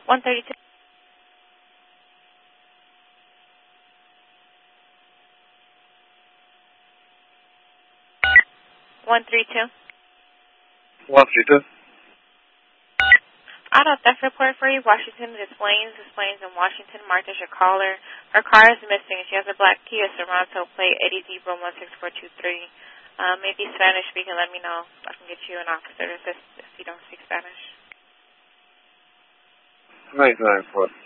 132. 132. 132. Auto theft report for you. Washington, Des Plaines in Washington. Marked as your caller. Her car is missing. She has a black Kia Sorento plate, 80 Zebra 16423. Maybe Spanish speaking. Let me know. I can get you an officer to assist if you don't speak Spanish. 994.